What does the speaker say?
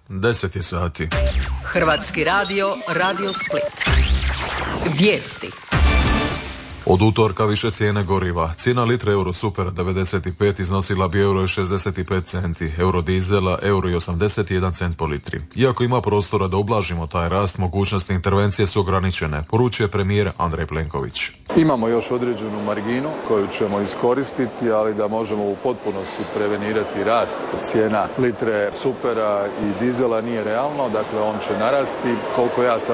10 je sati. Hrvatski radio, Radio Split. Vijesti. Od utorka više cijene goriva. Cijena litre Eurosuper 95 iznosila bi €1,65, eurodizela €1,81 po litri. Iako ima prostora da ublažimo taj rast, mogućnosti intervencije su ograničene, poručuje premijer Andrej Plenković. Imamo još određenu marginu koju ćemo iskoristiti, ali da možemo u potpunosti prevenirati rast cijena litre supera i dizela nije realno, dakle on će narasti. Koliko ja sad